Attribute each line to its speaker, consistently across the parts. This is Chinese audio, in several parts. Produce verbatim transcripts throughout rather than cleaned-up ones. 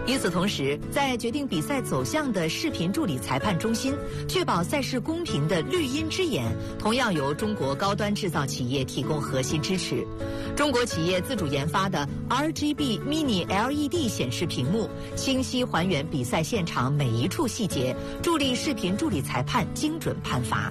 Speaker 1: 与此同时，在决定比赛走向的视频助理裁判中心，确保赛事公平的绿茵之眼，同样由中国高端制造企业提供核心支持。中国企业自主研发的 R G B Mini L E D 显示屏幕，清晰还原比赛现场每一处细节，助力视频助理裁判精准判罚。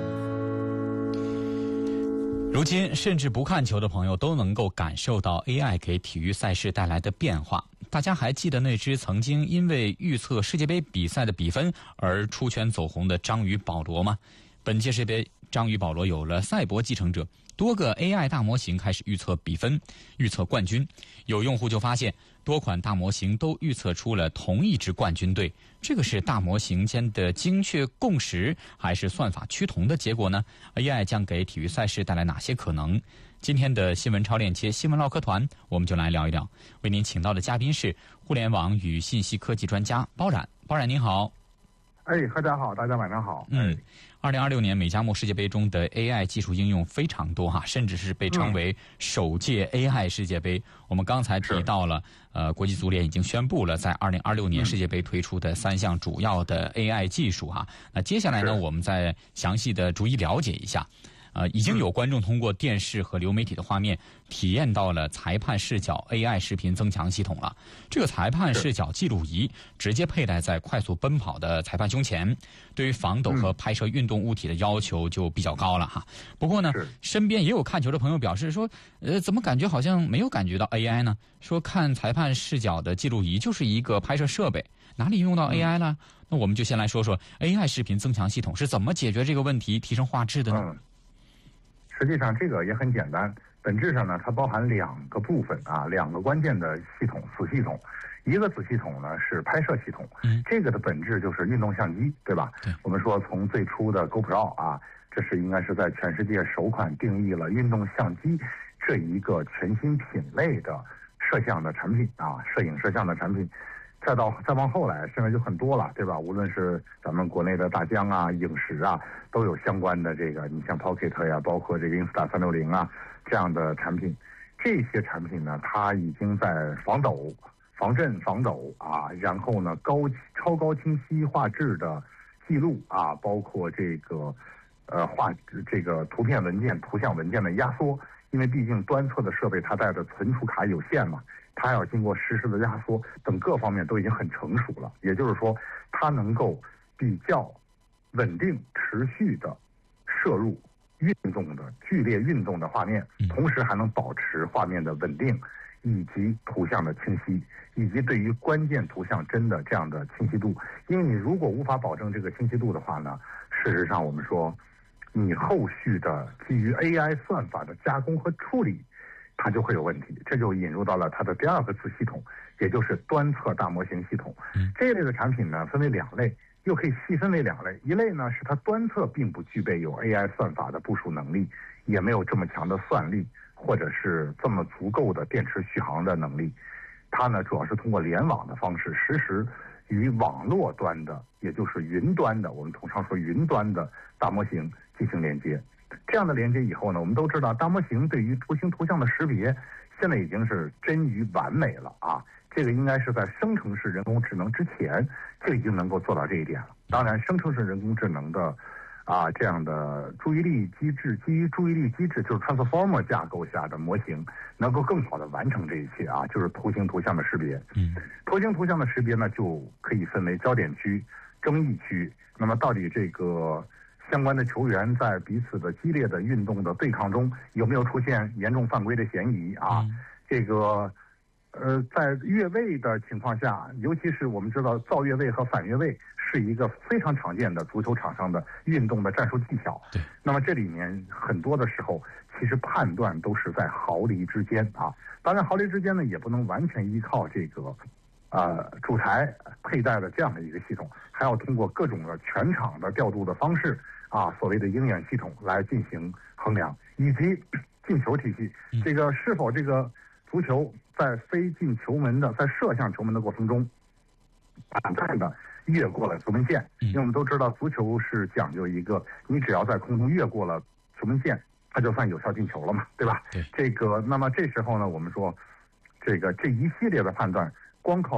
Speaker 2: 如今，甚至不看球的朋友都能够感受到 A I 给体育赛事带来的变化。大家还记得那只曾经因为预测世界杯比赛的比分而出圈走红的章鱼保罗吗？本届世界杯，章鱼保罗有了赛博继承者，多个 A I 大模型开始预测比分、预测冠军。有用户就发现，多款大模型都预测出了同一支冠军队。这个是大模型间的精确共识，还是算法趋同的结果呢？ A I 将给体育赛事带来哪些可能？今天的新闻超链接新闻唠嗑团，我们就来聊一聊。为您请到的嘉宾是互联网与信息科技专家包冉。包冉您好。
Speaker 3: 哎，大家好，大家晚上好。
Speaker 2: 嗯，二零二六年美加墨世界杯中的 A I 技术应用非常多哈，甚至是被称为首届 A I 世界杯。嗯、我们刚才提到了，呃，国际足联已经宣布了在二零二六年世界杯推出的三项主要的 A I 技术哈。那接下来呢，我们再详细的逐一了解一下。呃，已经有观众通过电视和流媒体的画面体验到了裁判视角 A I 视频增强系统了。这个裁判视角记录仪直接佩戴在快速奔跑的裁判胸前，对于防抖和拍摄运动物体的要求就比较高了哈。不过呢，身边也有看球的朋友表示说，呃，怎么感觉好像没有感觉到 A I 呢？说看裁判视角的记录仪就是一个拍摄设备，哪里用到 A I 了？那我们就先来说说 A I 视频增强系统是怎么解决这个问题、提升画质的呢？
Speaker 3: 嗯实际上这个也很简单，本质上呢，它包含两个部分啊，两个关键的系统子系统。一个子系统呢是拍摄系统，嗯，这个的本质就是运动相机，对吧？对。我们说从最初的 GoPro 啊，这是应该是在全世界首款定义了运动相机这一个全新品类的摄像的产品啊，摄影摄像的产品。再到再往后来，现在就很多了，对吧？无论是咱们国内的大疆啊、影视啊，都有相关的这个，你像 Pocket 呀，包括这个 Insta 三六零啊这样的产品。这些产品呢，它已经在防抖、防震、防抖啊，然后呢高超高清晰画质的记录啊，包括这个呃画这个图片文件、图像文件的压缩，因为毕竟端侧的设备它带的存储卡有限嘛。它要经过实时的压缩等各方面都已经很成熟了，也就是说，它能够比较稳定、持续的摄入运动的剧烈运动的画面，同时还能保持画面的稳定，以及图像的清晰，以及对于关键图像真的这样的清晰度。因为你如果无法保证这个清晰度的话呢，事实上我们说，你后续的基于 A I 算法的加工和处理，它就会有问题，这就引入到了它的第二个子系统，也就是端侧大模型系统。嗯、这一类的产品呢，分为两类，又可以细分为两类。一类呢是它端侧并不具备有 A I 算法的部署能力，也没有这么强的算力，或者是这么足够的电池续航的能力。它呢主要是通过联网的方式，实时与网络端的，也就是云端的，我们通常说云端的大模型进行连接。这样的连接以后呢，我们都知道大模型对于图形图像的识别现在已经是臻于完美了啊！这个应该是在生成式人工智能之前就已经能够做到这一点了。当然，生成式人工智能的啊这样的注意力机制，基于注意力机制就是 Transformer 架构下的模型，能够更好的完成这一切啊，就是图形图像的识别。嗯，图形图像的识别呢，就可以分为焦点区、争议区。那么到底这个相关的球员在彼此的激烈的运动的对抗中有没有出现严重犯规的嫌疑啊？嗯、这个呃，在越位的情况下，尤其是我们知道造越位和反越位是一个非常常见的足球场上的运动的战术技巧。对，那么这里面很多的时候，其实判断都是在毫厘之间啊。当然，毫厘之间呢，也不能完全依靠这个。呃，主裁佩戴的这样的一个系统，还要通过各种的全场的调度的方式啊，所谓的鹰眼系统来进行衡量，以及进球体系，这个是否这个足球在飞进球门的，在射向球门的过程中，短暂的越过了球门线。因为我们都知道，足球是讲究一个，你只要在空中越过了球门线，它就算有效进球了嘛，对吧？对。这个，那么这时候呢，我们说，这个这一系列的判断，光靠